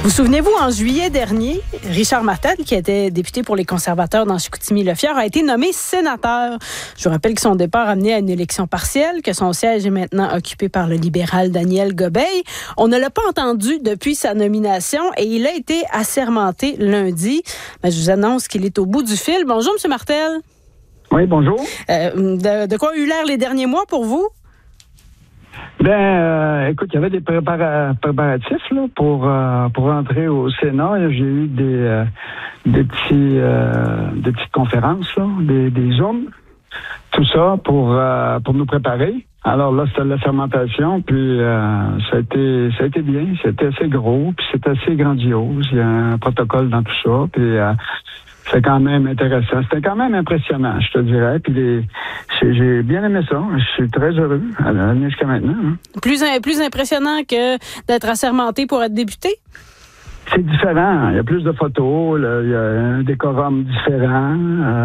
Vous souvenez-vous, en juillet dernier, Richard Martel, qui était député pour les conservateurs dans Chicoutimi-Le-Fier, a été nommé sénateur. Je vous rappelle que son départ a amené à une élection partielle, que son siège est maintenant occupé par le libéral Daniel Gobeil. On ne l'a pas entendu depuis sa nomination et il a été assermenté lundi. Je vous annonce qu'il est au bout du fil. Bonjour, M. Martel. Oui, bonjour. De quoi ont eu l'air les derniers mois pour vous? Écoute, il y avait des préparatifs là, pour rentrer au Sénat. J'ai eu des petites conférences, là, des Zooms, tout ça pour nous préparer. Alors là, c'était la fermentation, puis ça a été bien, c'était assez gros, puis c'était assez grandiose. Il y a un protocole dans tout ça, puis c'est quand même intéressant. C'était quand même impressionnant, je te dirais. Puis j'ai bien aimé ça. Je suis très heureux jusqu'à maintenant. Hein. Plus impressionnant que d'être assermenté pour être député? C'est différent. Il y a plus de photos. Là, il y a un décorum différent,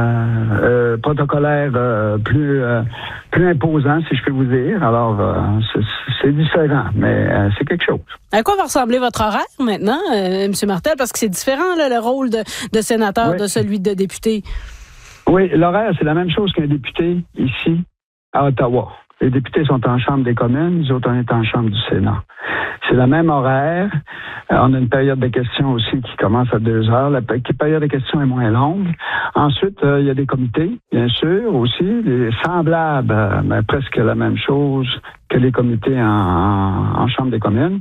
protocolaire plus imposant, si je peux vous dire. Alors, c'est différent, mais c'est quelque chose. À quoi va ressembler votre horaire maintenant, M. Martel? Parce que c'est différent, là, le rôle de sénateur de celui de député. Oui, l'horaire, c'est la même chose qu'un député ici, à Ottawa. Les députés sont en Chambre des communes, nous autres, on est en Chambre du Sénat. C'est le même horaire. On a une période de questions aussi qui commence à 2 heures. La période de questions est moins longue. Ensuite, il y a des comités, bien sûr, aussi, semblables, mais presque la même chose que les comités en Chambre des communes.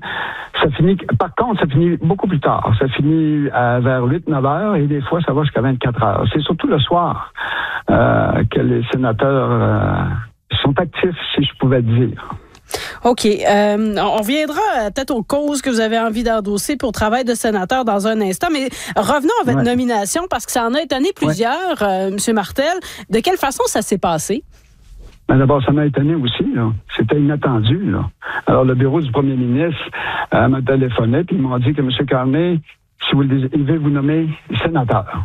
Par contre, ça finit beaucoup plus tard. Ça finit vers 8-9 heures et des fois, ça va jusqu'à 24 heures. C'est surtout le soir que les sénateurs sont actifs, si je pouvais dire. OK. On reviendra peut-être aux causes que vous avez envie d'endosser pour le travail de sénateur dans un instant, mais revenons à votre nomination parce que ça en a étonné plusieurs, M. Martel. De quelle façon ça s'est passé? D'abord, ça m'a étonné aussi. Là. C'était inattendu. Là. Alors, le bureau du premier ministre m'a téléphoné et ils m'ont dit que M. Carney, si vous le désirez, il veut vous nommer sénateur.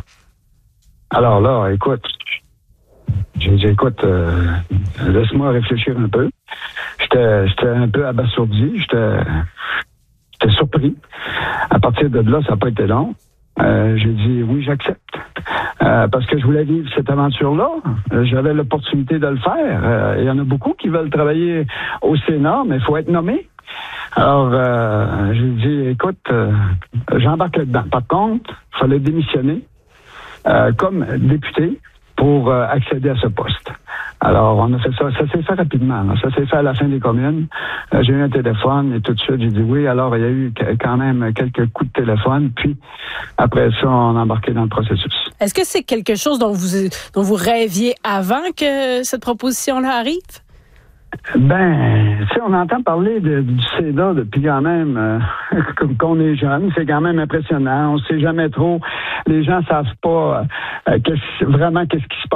Alors là, écoute, j'ai dit, écoute, laisse-moi réfléchir un peu. J'étais un peu abasourdi, j'étais surpris. À partir de là, ça n'a pas été long. J'ai dit, oui, j'accepte. Parce que je voulais vivre cette aventure-là. J'avais l'opportunité de le faire. Il y en a beaucoup qui veulent travailler au Sénat, mais il faut être nommé. Alors, j'ai dit, écoute, j'embarque là-dedans. Par contre, il fallait démissionner comme député pour accéder à ce poste. Alors, on a fait ça. Ça s'est fait rapidement. Là. Ça s'est fait à la fin des communes. J'ai eu un téléphone et tout de suite, j'ai dit oui. Alors, il y a eu quand même quelques coups de téléphone. Puis, après ça, on a embarqué dans le processus. Est-ce que c'est quelque chose dont vous rêviez avant que cette proposition-là arrive? Tu sais, on entend parler du Sénat depuis quand même qu'on est jeune. C'est quand même impressionnant. On ne sait jamais trop. Les gens ne savent pas vraiment qu'est-ce qui se passe.